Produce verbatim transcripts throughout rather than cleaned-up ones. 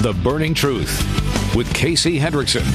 The Burning Truth with Casey Hendrickson.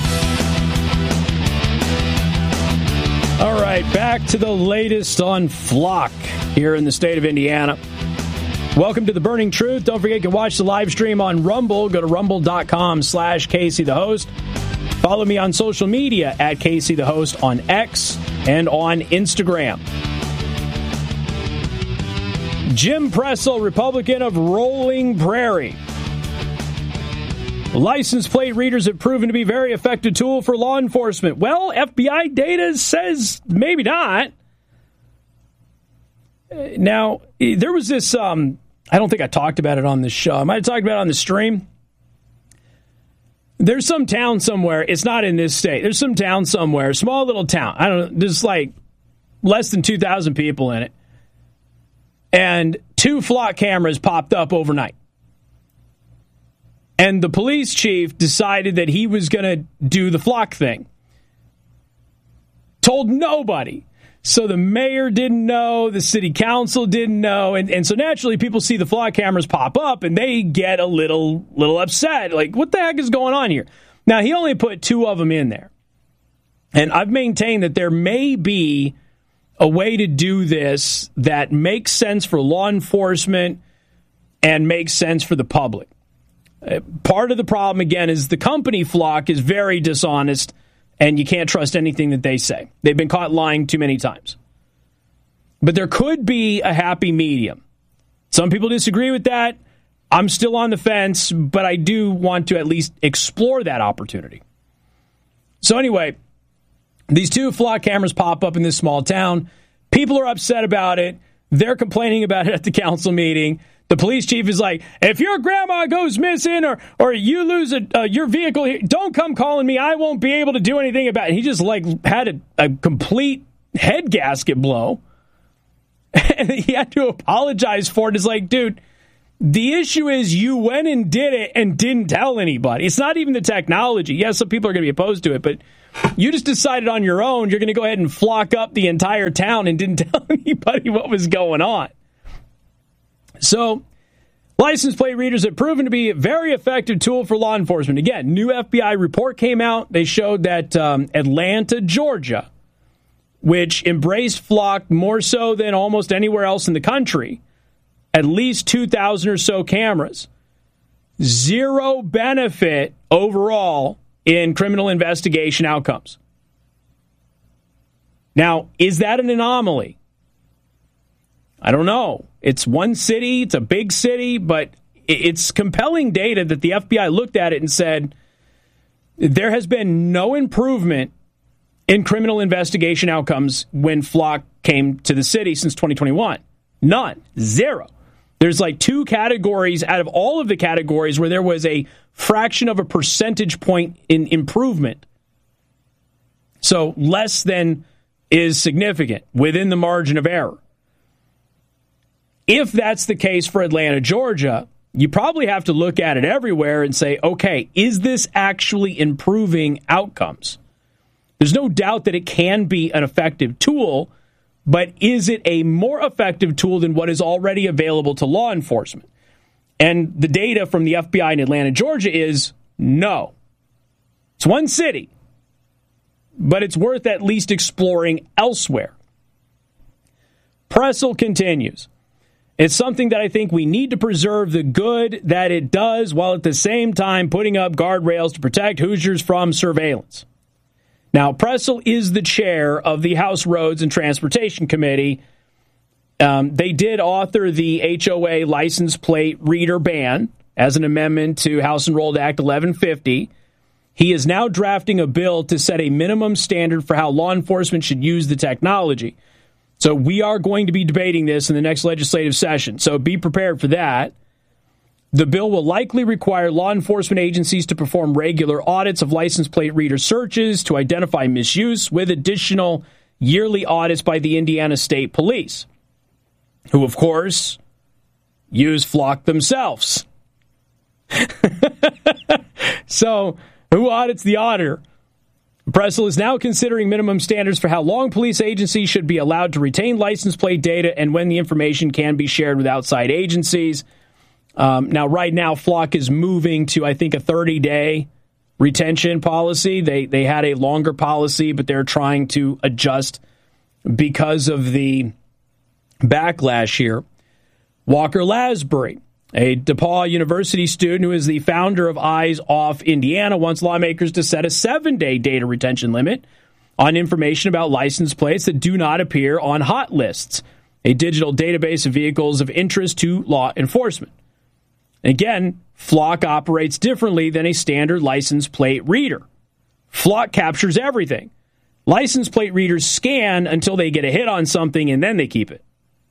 All right, back to the latest on Flock here in the state of Indiana. Welcome to The Burning Truth. Don't forget, you can watch the live stream on Rumble. Go to rumble.com slash Casey the Host. Follow me on social media at Casey the Host on X and on Instagram. Jim Pressel, Republican of Rolling Prairie. License plate readers have proven to be a very effective tool for law enforcement. Well, F B I data says maybe not. Now, there was this, um, I don't think I talked about it on this show. I might have talked about it on the stream. There's some town somewhere. It's not in this state. There's some town somewhere, small little town. I don't know. There's like less than two thousand people in it. And two Flock cameras popped up overnight. And the police chief decided that he was going to do the Flock thing. Told nobody. So the mayor didn't know, the city council didn't know, and, and so naturally people see the Flock cameras pop up and they get a little little upset. Like, what the heck is going on here? Now, he only put two of them in there. And I've maintained that there may be a way to do this that makes sense for law enforcement and makes sense for the public. Uh, part of the problem, again, is the company Flock is very dishonest, and you can't trust anything that they say. They've been caught lying too many times. But there could be a happy medium. Some people disagree with that. I'm still on the fence, but I do want to at least explore that opportunity. So anyway, these two Flock cameras pop up in this small town. People are upset about it. They're complaining about it at the council meeting. The police chief is like, if your grandma goes missing or or you lose a, uh, your vehicle, here, don't come calling me. I won't be able to do anything about it. He just like had a, a complete head gasket blow. And he had to apologize for it. It's like, dude, the issue is you went and did it and didn't tell anybody. It's not even the technology. Yes, some people are going to be opposed to it, but you just decided on your own you're going to go ahead and flock up the entire town and didn't tell anybody what was going on. So, license plate readers have proven to be a very effective tool for law enforcement. Again, new F B I report came out. They showed that um, Atlanta, Georgia, which embraced Flock more so than almost anywhere else in the country, at least two thousand or so cameras, zero benefit overall in criminal investigation outcomes. Now, is that an anomaly? I don't know. It's one city, it's a big city, but it's compelling data that the F B I looked at it and said there has been no improvement in criminal investigation outcomes when Flock came to the city since twenty twenty-one. None. Zero. There's like two categories out of all of the categories where there was a fraction of a percentage point in improvement. So less than is significant within the margin of error. If that's the case for Atlanta, Georgia, you probably have to look at it everywhere and say, okay, is this actually improving outcomes? There's no doubt that it can be an effective tool, but is it a more effective tool than what is already available to law enforcement? And the data from the F B I in Atlanta, Georgia is no. It's one city, but it's worth at least exploring elsewhere. Pressel continues. It's something that I think we need to preserve the good that it does while at the same time putting up guardrails to protect Hoosiers from surveillance. Now, Pressel is the chair of the House Roads and Transportation Committee. Um, they did author the H O A license plate reader ban as an amendment to House Enrolled Act eleven fifty. He is now drafting a bill to set a minimum standard for how law enforcement should use the technology. So we are going to be debating this in the next legislative session, so be prepared for that. The bill will likely require law enforcement agencies to perform regular audits of license plate reader searches to identify misuse, with additional yearly audits by the Indiana State Police, who, of course, use Flock themselves. So, who audits the auditor? Pressel is now considering minimum standards for how long police agencies should be allowed to retain license plate data and when the information can be shared with outside agencies. Um, now, right now, Flock is moving to, I think, a thirty-day retention policy. They they had a longer policy, but they're trying to adjust because of the backlash here. Walker Lasbury, a DePaul University student who is the founder of Eyes Off Indiana, wants lawmakers to set a seven-day data retention limit on information about license plates that do not appear on hot lists, a digital database of vehicles of interest to law enforcement. Again, Flock operates differently than a standard license plate reader. Flock captures everything. License plate readers scan until they get a hit on something and then they keep it.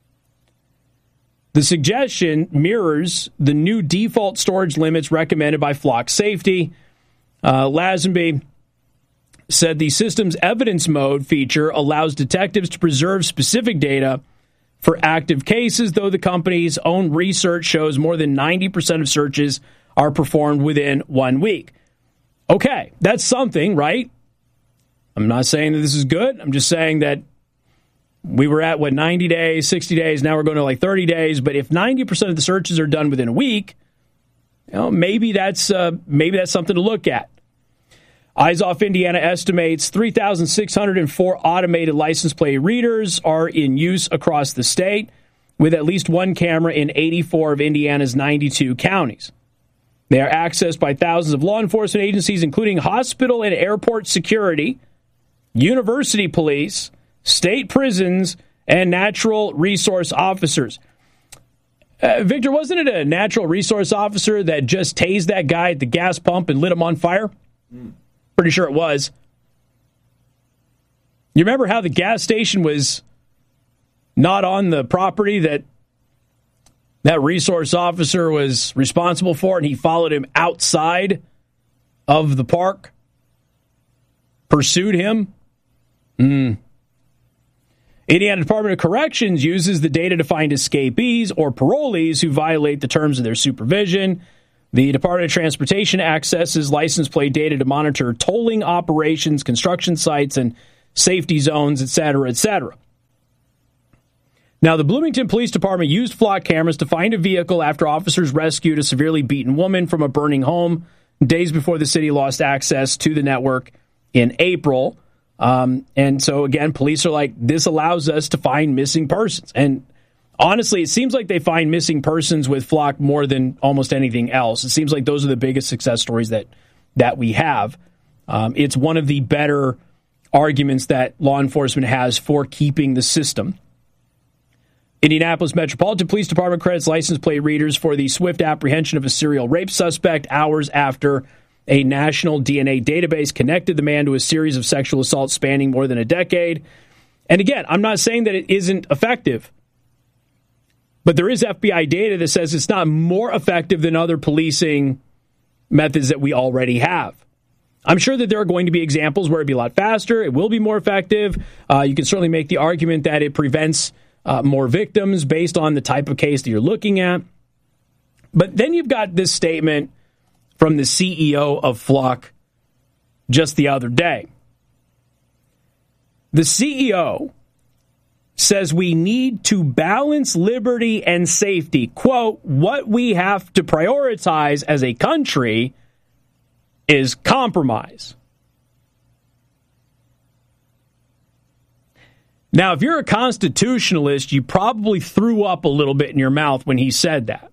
The suggestion mirrors the new default storage limits recommended by Flock Safety. Uh, Lazenby said the system's evidence mode feature allows detectives to preserve specific data for active cases, though the company's own research shows more than ninety percent of searches are performed within one week. Okay, that's something, right? I'm not saying that this is good. I'm just saying that we were at, what, ninety days, sixty days. Now we're going to like thirty days. But if ninety percent of the searches are done within a week, you know, maybe that's uh, maybe that's something to look at. Eyes Off Indiana estimates three thousand six hundred four automated license plate readers are in use across the state, with at least one camera in eighty-four of Indiana's ninety-two counties. They are accessed by thousands of law enforcement agencies, including hospital and airport security, university police, state prisons, and natural resource officers. Uh, Victor, wasn't it a natural resource officer that just tased that guy at the gas pump and lit him on fire? Mm. Pretty sure it was. You remember how the gas station was not on the property that that resource officer was responsible for, and he followed him outside of the park, pursued him? Hmm. Indiana Department of Corrections uses the data to find escapees or parolees who violate the terms of their supervision. The Department of Transportation accesses license plate data to monitor tolling operations, construction sites, and safety zones, et cetera, et cetera. Now, the Bloomington Police Department used Flock cameras to find a vehicle after officers rescued a severely beaten woman from a burning home days before the city lost access to the network in April. Um, and so, again, police are like, this allows us to find missing persons. And honestly, it seems like they find missing persons with Flock more than almost anything else. It seems like those are the biggest success stories that that we have. Um, it's one of the better arguments that law enforcement has for keeping the system. Indianapolis Metropolitan Police Department credits license plate readers for the swift apprehension of a serial rape suspect hours after a national D N A database connected the man to a series of sexual assaults spanning more than a decade. And again, I'm not saying that it isn't effective, but there is F B I data that says it's not more effective than other policing methods that we already have. I'm sure that there are going to be examples where it'd be a lot faster. It will be more effective. Uh, you can certainly make the argument that it prevents uh, more victims based on the type of case that you're looking at. But then you've got this statement from the C E O of Flock just the other day. The C E O says we need to balance liberty and safety. Quote, what we have to prioritize as a country is compromise. Now, if you're a constitutionalist, you probably threw up a little bit in your mouth when he said that.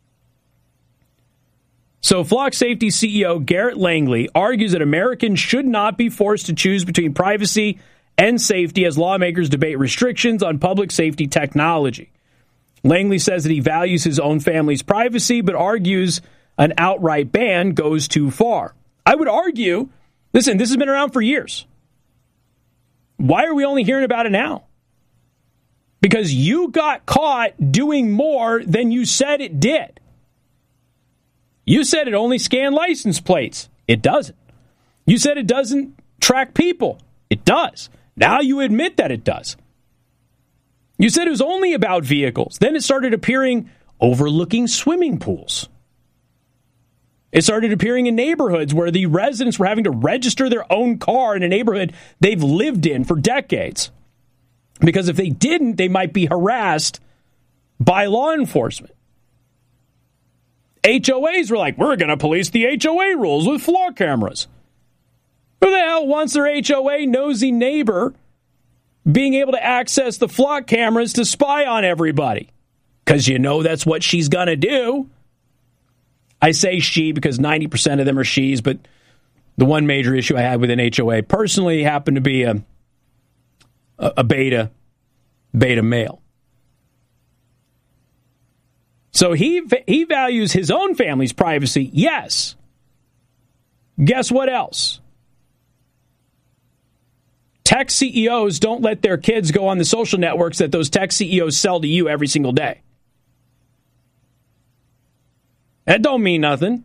So Flock Safety C E O Garrett Langley argues that Americans should not be forced to choose between privacy and safety as lawmakers debate restrictions on public safety technology. Langley says that he values his own family's privacy, but argues an outright ban goes too far. I would argue, listen, this has been around for years. Why are we only hearing about it now? Because you got caught doing more than you said it did. You said it only scanned license plates. It doesn't. You said it doesn't track people. It does. Now you admit that it does. You said it was only about vehicles. Then it started appearing overlooking swimming pools. It started appearing in neighborhoods where the residents were having to register their own car in a neighborhood they've lived in for decades. Because if they didn't, they might be harassed by law enforcement. H O As were like, we're going to police the H O A rules with floor cameras. Who the hell wants their H O A nosy neighbor being able to access the flock cameras to spy on everybody? Because you know that's what she's going to do. I say she because ninety percent of them are she's, but the one major issue I had with an H O A personally happened to be a, a, a beta, beta male. So he he values his own family's privacy, yes. Guess what else? Tech C E Os don't let their kids go on the social networks that those tech C E Os sell to you every single day. That don't mean nothing.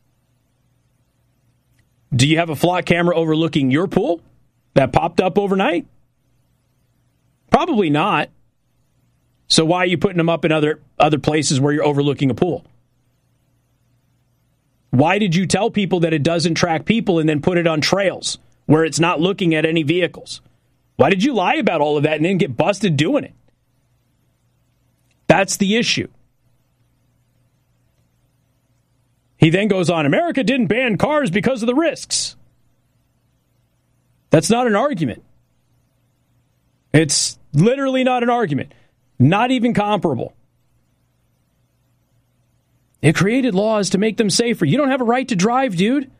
Do you have a flock camera overlooking your pool that popped up overnight? Probably not. So why are you putting them up in other, other places where you're overlooking a pool? Why did you tell people that it doesn't track people and then put it on trails where it's not looking at any vehicles? Why did you lie about all of that and then get busted doing it? That's the issue. He then goes on, America didn't ban cars because of the risks. That's not an argument. It's literally not an argument. Not even comparable. It created laws to make them safer. You don't have a right to drive, dude.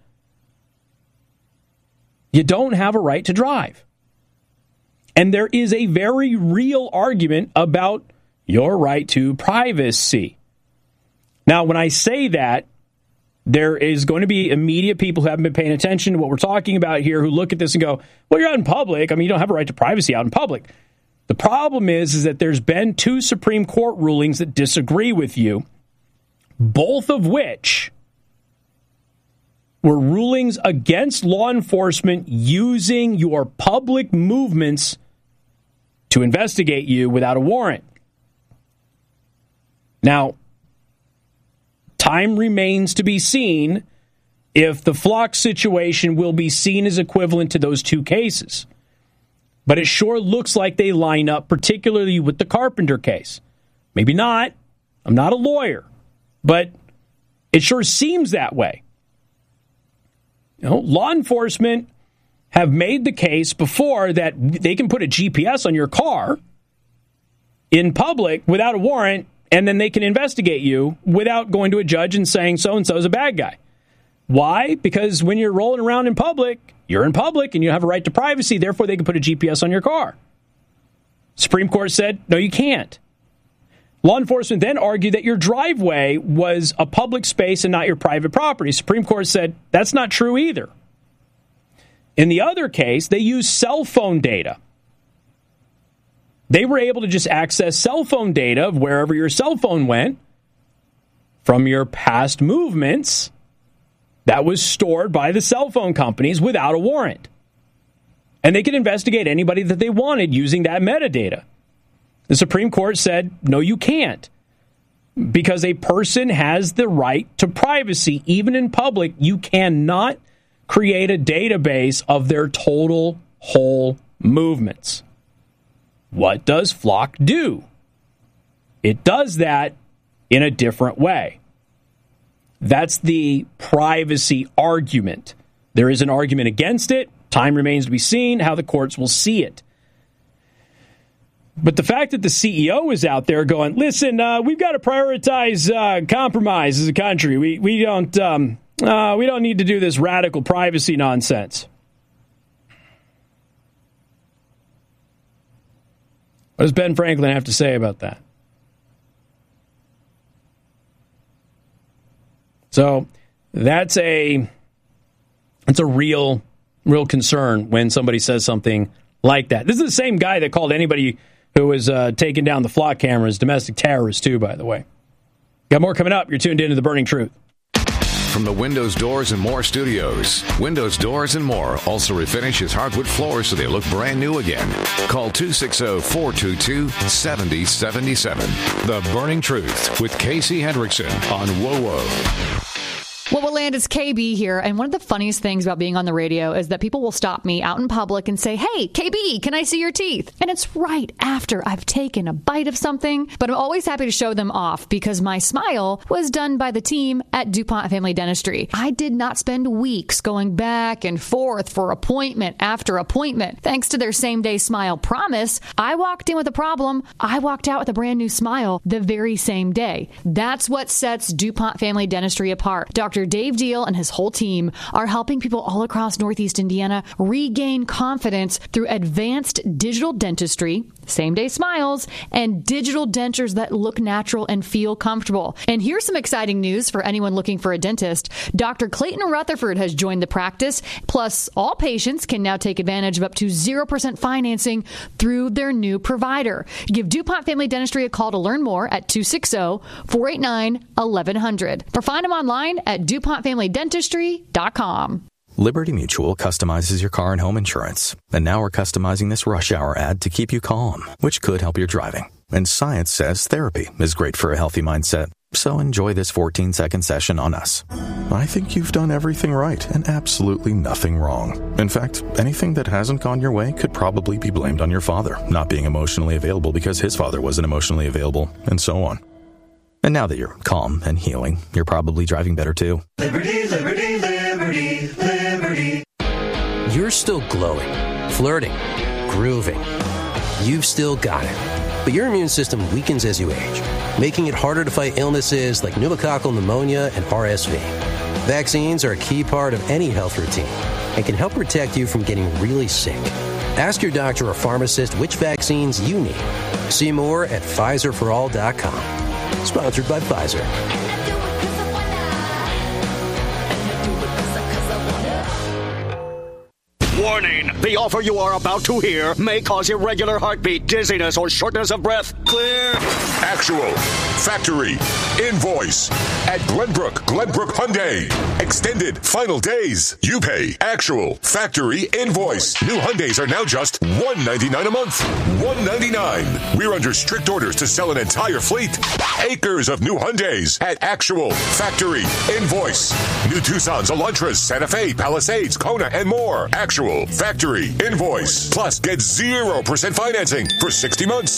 You don't have a right to drive. And there is a very real argument about your right to privacy. Now, when I say that, there is going to be immediate people who haven't been paying attention to what we're talking about here who look at this and go, well, you're out in public. I mean, you don't have a right to privacy out in public. The problem is, is that there's been two Supreme Court rulings that disagree with you, both of which were rulings against law enforcement using your public movements to investigate you without a warrant. Now, time remains to be seen if the flock situation will be seen as equivalent to those two cases. But it sure looks like they line up, particularly with the Carpenter case. Maybe not. I'm not a lawyer. But it sure seems that way. You know, law enforcement have made the case before that they can put a G P S on your car in public without a warrant, and then they can investigate you without going to a judge and saying so-and-so is a bad guy. Why? Because when you're rolling around in public, you're in public and you have a right to privacy, therefore they can put a G P S on your car. Supreme Court said, no, you can't. Law enforcement then argued that your driveway was a public space and not your private property. Supreme Court said, that's not true either. In the other case, they used cell phone data. They were able to just access cell phone data of wherever your cell phone went from your past movements that was stored by the cell phone companies without a warrant. And they could investigate anybody that they wanted using that metadata. The Supreme Court said, no, you can't. Because a person has the right to privacy. Even in public, you cannot create a database of their total whole movements. What does Flock do? It does that in a different way. That's the privacy argument. There is an argument against it. Time remains to be seen how the courts will see it. But the fact that the C E O is out there going, listen, uh, we've got to prioritize uh, compromise as a country. We we don't um, uh, we don't need to do this radical privacy nonsense. What does Ben Franklin have to say about that? So that's a that's a real real concern when somebody says something like that. This is the same guy that called anybody who was uh, taking down the flock cameras domestic terrorists too, by the way. Got more coming up. You're tuned into The Burning Truth. From the Windows, Doors, and More studios, Windows, Doors, and More also refinishes hardwood floors so they look brand new again. Call two six zero, four two two, seven zero seven seven. The Burning Truth with Casey Hendrickson on W O W O. What will land is K B here, and one of the funniest things about being on the radio is that people will stop me out in public and say, "Hey, K B, can I see your teeth?" And it's right after I've taken a bite of something, but I'm always happy to show them off because my smile was done by the team at DuPont Family Dentistry. I did not spend weeks going back and forth for appointment after appointment. Thanks to their same-day smile promise, I walked in with a problem. I walked out with a brand new smile the very same day. That's what sets DuPont Family Dentistry apart. Doctor Dave Deal and his whole team are helping people all across Northeast Indiana regain confidence through advanced digital dentistry, same-day smiles, and digital dentures that look natural and feel comfortable. And here's some exciting news for anyone looking for a dentist. Doctor Clayton Rutherford has joined the practice. Plus, all patients can now take advantage of up to zero percent financing through their new provider. Give DuPont Family Dentistry a call to learn more at two six zero, four eight nine, eleven hundred or find them online at DuPont Family Dentistry dot com. Liberty Mutual customizes your car and home insurance. And now we're customizing this rush hour ad to keep you calm, which could help your driving. And science says therapy is great for a healthy mindset. So enjoy this fourteen-second session on us. I think you've done everything right and absolutely nothing wrong. In fact, anything that hasn't gone your way could probably be blamed on your father not being emotionally available because his father wasn't emotionally available, and so on. And now that you're calm and healing, you're probably driving better too. Liberty, liberty, liberty, liberty. You're still glowing, flirting, grooving. You've still got it. But your immune system weakens as you age, making it harder to fight illnesses like pneumococcal pneumonia and R S V. Vaccines are a key part of any health routine and can help protect you from getting really sick. Ask your doctor or pharmacist which vaccines you need. See more at Pfizer for all dot com. Sponsored by Pfizer. Warning! The offer you are about to hear may cause irregular heartbeat, dizziness, or shortness of breath. Clear! Actual. Factory. Invoice. At Glenbrook. Glenbrook Hyundai. Extended. Final days. You pay. Actual. Factory. Invoice. New Hyundais are now just one hundred ninety-nine dollars a month. one hundred ninety-nine dollars. We're under strict orders to sell an entire fleet. Acres of new Hyundais at Actual. Factory. Invoice. New Tucsons, Elantras, Santa Fe, Palisades, Kona, and more. Actual. Factory. Invoice. Plus, get zero percent financing for sixty months.